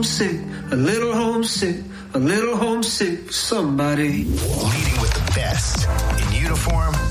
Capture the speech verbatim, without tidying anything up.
homesick, a little homesick, a little homesick for somebody. Leading with the best in uniform